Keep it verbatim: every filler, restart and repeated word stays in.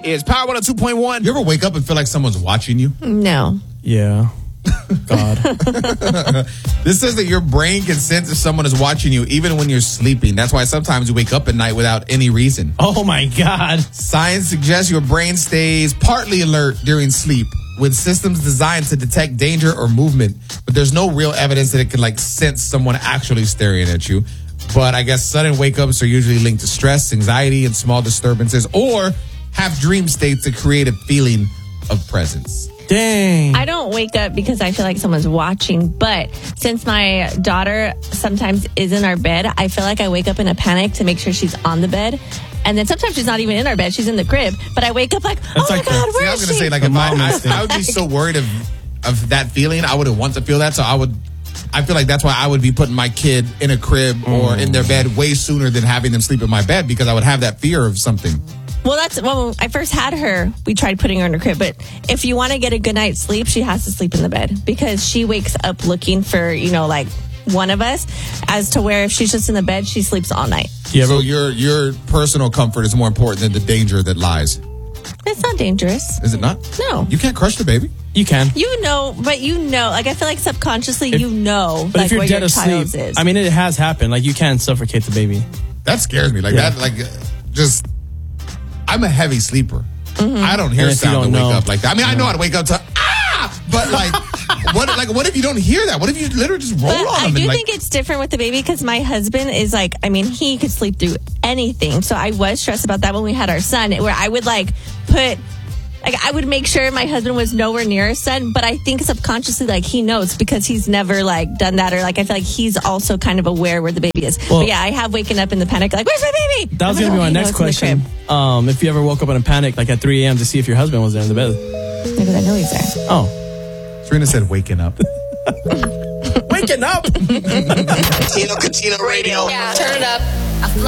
is Power one oh two point one. You ever wake up and feel like someone's watching you? No. Yeah. God. This says that your brain can sense if someone is watching you even when you're sleeping. That's why sometimes you wake up at night without any reason. Oh, my God. Science suggests your brain stays partly alert during sleep with systems designed to detect danger or movement. But there's no real evidence that it can like sense someone actually staring at you. But I guess sudden wake-ups are usually linked to stress, anxiety, and small disturbances, or have dream states that create a feeling of presence. Dang. I don't wake up because I feel like someone's watching, but since my daughter sometimes is in our bed, I feel like I wake up in a panic to make sure she's on the bed. And then sometimes she's not even in our bed, she's in the crib. But I wake up like, oh That's my like God, the- where See, I is was going to she? say, like, if I, mom I, instinct. I would be so worried of of that feeling. I wouldn't want to feel that, so I would. I feel like that's why I would be putting my kid in a crib or in their bed way sooner than having them sleep in my bed, because I would have that fear of something. Well, that's when I first had her, we tried putting her in her crib. But if you want to get a good night's sleep, she has to sleep in the bed because she wakes up looking for, you know, like one of us, as to where if she's just in the bed, she sleeps all night. Yeah, So but your your personal comfort is more important than the danger that lies. It's not dangerous. Is it not? No. You can't crush the baby. you can. You know, but you know, like I feel like subconsciously If- you know, But like if you're where dead your asleep, child's is. I mean, it has happened. Like, you can suffocate the baby. That scares me. Like Yeah. that. Like uh, just. I'm a heavy sleeper. Mm-hmm. I don't hear And if you sound to don't wake know. up like that. I mean, I know how to wake up to ah, but like, what? Like, what if you don't hear that? What if you literally just roll But on I them? do and like, think it's different with the baby because my husband is like, I mean, he could sleep through anything. So I was stressed about that when we had our son, where I would like put, like, I would make sure my husband was nowhere near our son. But I think subconsciously, like, he knows because he's never like done that, or like I feel like he's also kind of aware where the baby is. Well- but yeah, I have waken up in the panic, like, where's my baby? That was I'm going to be like, my oh, he next knows it's in the question. Um, if you ever woke up in a panic, like at three a.m. to see if your husband was there in the bed. crib. Because I know he's there. Oh. Serena said, waking up. Waking up. Catino, Catino Radio. Turn it up.